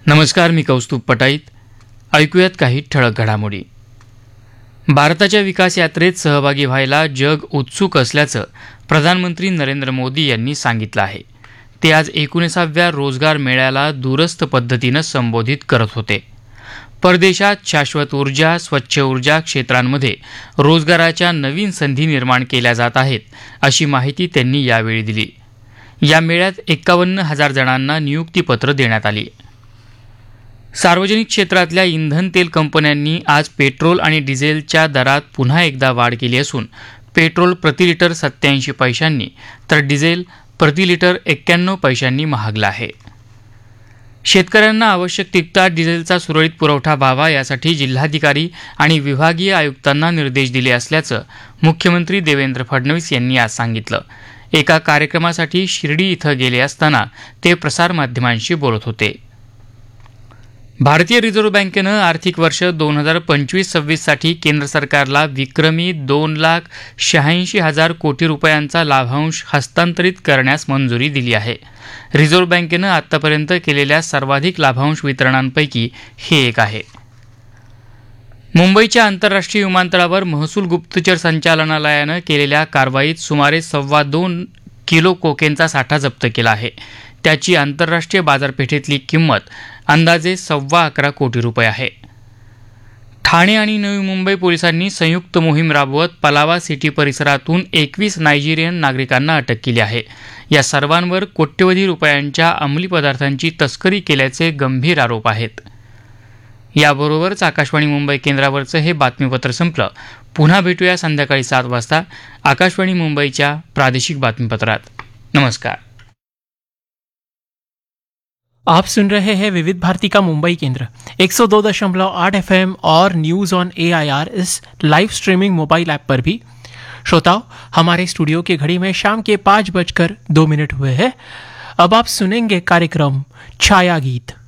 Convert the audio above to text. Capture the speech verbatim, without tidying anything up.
नमस्कार, मी कौस्तुभ पटाईत. ऐकूयात काही ठळक घडामोडी. भारताच्या विकास यात्रेत सहभागी व्हायला जग उत्सुक असल्याचं प्रधानमंत्री नरेंद्र मोदी यांनी सांगितलं आहे. ते आज एकोणीसाव्या रोजगार मेळ्याला दूरस्थ पद्धतीनं संबोधित करत होते. परदेशात शाश्वत ऊर्जा, स्वच्छ ऊर्जा क्षेत्रांमध्ये रोजगाराच्या नवीन संधी निर्माण केल्या जात आहेत, अशी माहिती त्यांनी यावेळी दिली. या मेळ्यात एक्कावन्न हजार जणांना नियुक्तीपत्र देण्यात आली. सार्वजनिक क्षेत्रातल्या इंधन तेल कंपन्यांनी आज पेट्रोल आणि डिझेलच्या दरात पुन्हा एकदा वाढ केली असून पेट्रोल प्रति लिटर सत्याऐंशी पैशांनी तर डिझेल प्रति लिटर एक्क्याण्णव पैशांनी महागलं आहे. शेतकऱ्यांना आवश्यक तितका डिझेलचा सुरळीत पुरवठा व्हावा यासाठी जिल्हाधिकारी आणि विभागीय आयुक्तांना निर्देश दिले असल्याचं मुख्यमंत्री देवेंद्र फडणवीस यांनी आज सांगितलं. एका कार्यक्रमासाठी शिर्डी इथं गेले असताना ते प्रसारमाध्यमांशी बोलत होते. भारतीय रिझर्व्ह बँकेनं आर्थिक वर्ष दोन हजार पंचवीस सव्वीससाठी केंद्र सरकारला विक्रमी दोन लाख शहाऐंशी हजार कोटी रुपयांचा लाभांश हस्तांतरित करण्यास मंजुरी दिली आहे. रिझर्व्ह बँकेनं आतापर्यंत केलेल्या सर्वाधिक लाभांश वितरणांपैकी हे एक आहे. मुंबईच्या आंतरराष्ट्रीय विमानतळावर महसूल गुप्तचर संचालनालयानं केलेल्या कारवाईत सुमारे सव्वा दोन किलो कोकेनचा साठा जप्त केला आहे. त्याची आंतरराष्ट्रीय बाजारपेठेतली किंमत अंदाजे सव्वा अकरा कोटी रुपये आहे. ठाणे आणि नवी मुंबई पोलिसांनी संयुक्त मोहीम राबवत पलावा सिटी परिसरातून एकवीस नायजेरियन नागरिकांना अटक केली आहे. या सर्वांवर कोट्यवधी रुपयांच्या अंमली पदार्थांची तस्करी केल्याचे गंभीर आरोप आहेत. याबरोबरच आकाशवाणी मुंबई केंद्रावरचं हे बातमीपत्र संपलं. पुन्हा भेटूया संध्याकाळी सात वाजता आकाशवाणी मुंबईच्या प्रादेशिक बातमीपत्रात. नमस्कार. आप सुन रहे हैं विविध भारती का मुंबई केंद्र एक सौ दो दशमलव आठ एफ एम और news on A I R is live streaming mobile app पर भी. श्रोताओं, हमारे स्टूडियो की घड़ी में शाम के पाँच बजकर दो मिनट हुए हैं. अब आप सुनेंगे कार्यक्रम छाया गीत.